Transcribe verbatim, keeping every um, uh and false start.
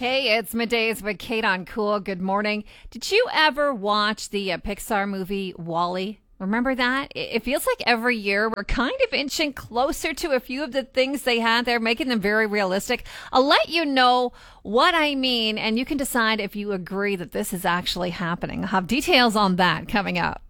Hey, it's middays with Kate on Cool. Good morning. Did you ever watch the uh, Pixar movie Wall-E? Remember that? It it feels like every year we're kind of inching closer to a few of the things they had there, making them very realistic. I'll let you know what I mean, and you can decide if you agree that this is actually happening. I'll have details on that coming up.